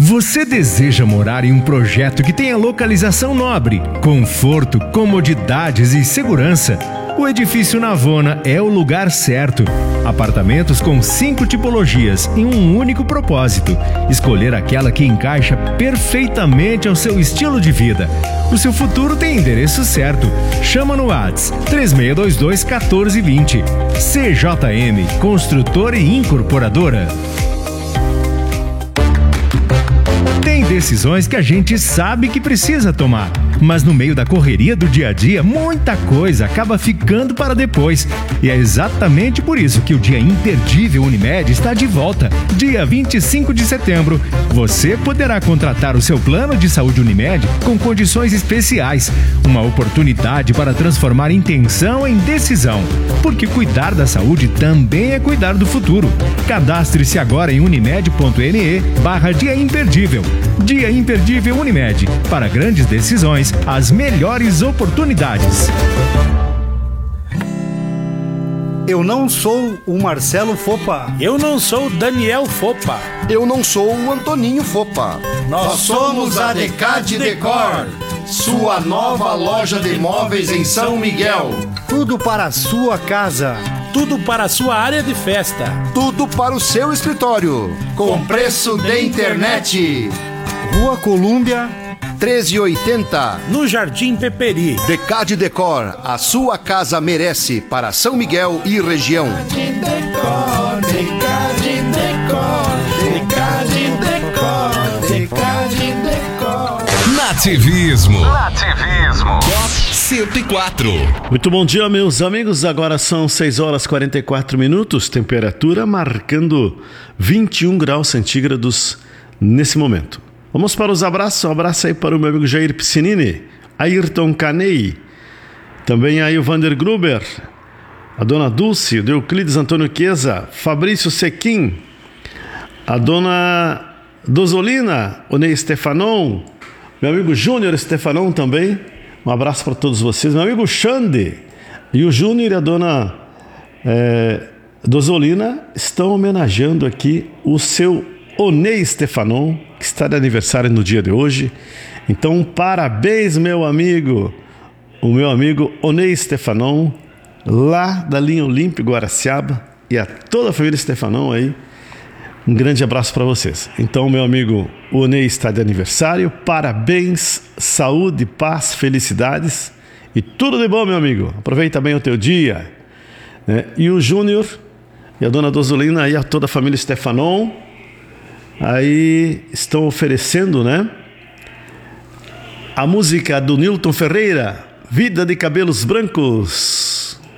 Você deseja morar em um projeto que tenha localização nobre, conforto, comodidades e segurança? O Edifício Navona é o lugar certo. Apartamentos com 5 tipologias em um único propósito: escolher aquela que encaixa perfeitamente ao seu estilo de vida. O seu futuro tem endereço certo. Chama no WhatsApp 3622-1420. CJM, construtora e incorporadora. Tem decisões que a gente sabe que precisa tomar, mas no meio da correria do dia a dia, muita coisa acaba ficando para depois. E é exatamente por isso que o Dia Imperdível Unimed está de volta. Dia 25 de setembro, você poderá contratar o seu plano de saúde Unimed com condições especiais. Uma oportunidade para transformar intenção em decisão. Porque cuidar da saúde também é cuidar do futuro. Cadastre-se agora em unimed.ne/Dia Imperdível. Dia Imperdível Unimed. Para grandes decisões, as melhores oportunidades. Eu não sou o Marcelo Fopa. Eu não sou o Daniel Fopa. Eu não sou o Antoninho Fopa. Nós somos a Decade Decor, sua nova loja de móveis em São Miguel. Tudo para a sua casa. Tudo para a sua área de festa. Tudo para o seu escritório. Com preço de internet. Rua Colúmbia 1380, no Jardim Peperi. Decade Decor, a sua casa merece, para São Miguel e região. Decade Decor, Decade Decor, Decade Decor. Nativismo. 104. Muito bom dia, meus amigos. Agora são 6 horas 44 minutos. Temperatura marcando 21 graus centígrados nesse momento. Vamos para os abraços. Um abraço aí para o meu amigo Jair Piscinini, Ayrton Canei, também aí o Vander Gruber, a dona Dulce, o Euclides Antônio Chiesa, Fabrício Sequim, a dona Dozolina, o Ney Stefanon, meu amigo Júnior Stefanon também. Um abraço para todos vocês. Meu amigo Xande e o Júnior e a dona Dozolina estão homenageando aqui o seu Onei Stefanon, que está de aniversário no dia de hoje. Então, parabéns, meu amigo, o meu amigo Onei Stefanon, lá da linha Olímpio Guaraciaba, e a toda a família Stefanon aí. Um grande abraço para vocês. Então, meu amigo Onei está de aniversário. Parabéns, saúde, paz, felicidades e tudo de bom, meu amigo. Aproveita bem o teu dia, né? E o Júnior e a dona Dozolina e a toda a família Stefanon aí estão oferecendo, né, a música do Nilton Ferreira, Vida de Cabelos Brancos.